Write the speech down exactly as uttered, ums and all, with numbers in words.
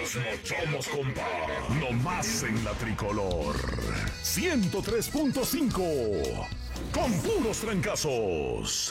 no somos compa. No más en la tricolor. ciento tres punto cinco. Con puros trancazos.